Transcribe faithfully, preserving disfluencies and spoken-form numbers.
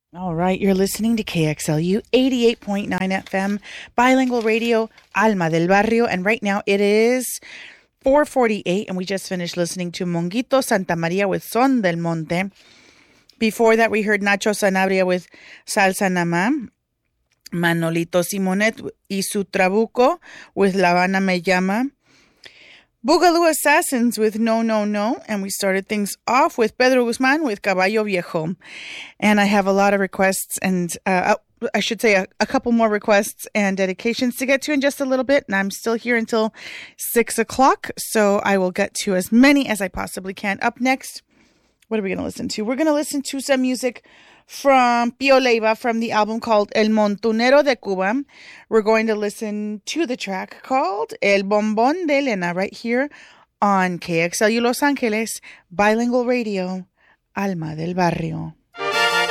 All right, you're listening to K X L U eighty-eight point nine F M, bilingual radio, Alma del Barrio, and right now it is four forty-eight, and we just finished listening to Monguito Santa Maria with Son del Monte. Before that, we heard Nacho Sanabria with Salsa Namá, Manolito Simonet y su Trabuco with La Habana Me Llama, Boogaloo Assassins with No, No, No. And we started things off with Pedro Guzman with Caballo Viejo. And I have a lot of requests and uh, I should say a, a couple more requests and dedications to get to in just a little bit. And I'm still here until six o'clock. So I will get to as many as I possibly can. Up next, what are we going to listen to? We're going to listen to some music from Pio Leiva from the album called El Montunero de Cuba. We're going to listen to the track called El Bombón de Elena right here on K X L U Los Angeles, bilingual radio, Alma del Barrio.